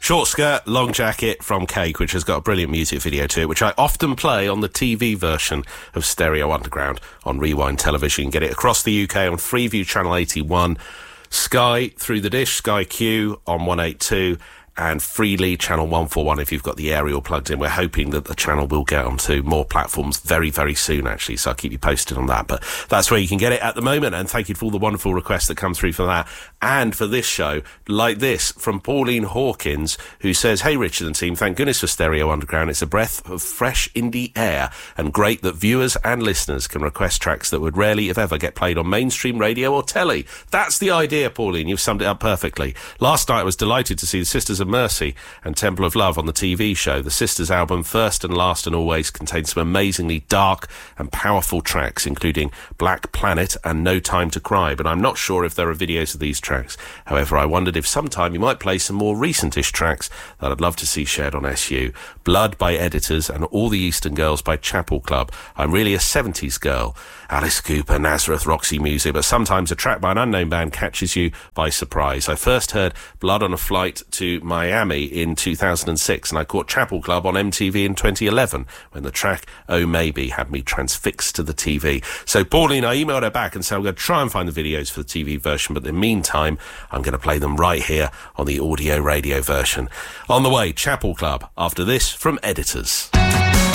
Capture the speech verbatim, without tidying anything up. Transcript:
Short Skirt, Long Jacket from Cake, which has got a brilliant music video to it, which I often play on the T V version of Stereo Underground on Rewind Television. You can get it across the U K on Freeview Channel eighty-one, Sky through the dish, Sky Q on one eighty-two, and Freely Channel one forty-one if you've got the aerial plugged in. We're hoping that the channel will get onto more platforms very, very soon, actually, so I'll keep you posted on that. But that's where you can get it at the moment, and thank you for all the wonderful requests that come through for that. And for this show, like this, from Pauline Hawkins, who says, "Hey, Richard and team, thank goodness for Stereo Underground. It's a breath of fresh indie air, and great that viewers and listeners can request tracks that would rarely, if ever, get played on mainstream radio or telly." That's the idea, Pauline. You've summed it up perfectly. Last night I was delighted to see the Sisters of Mercy and Temple of Love on the T V show. The Sisters album, First and Last and Always, contains some amazingly dark and powerful tracks, including Black Planet and No Time to Cry, but I'm not sure if there are videos of these tracks. However, I wondered if sometime you might play some more recentish tracks that I'd love to see shared on S U. Blood by Editors and All the Eastern Girls by Chapel Club. I'm really a seventies girl. Alice Cooper, Nazareth, Roxy Music, but sometimes a track by an unknown band catches you by surprise. I first heard Blood on a Flight to Miami in two thousand six, and I caught Chapel Club on M T V in twenty eleven, when the track Oh Maybe had me transfixed to the T V. So Pauline, I emailed her back and said I'm going to try and find the videos for the T V version, but in the meantime, I'm going to play them right here on the audio radio version. On the way, Chapel Club, after this from Editors.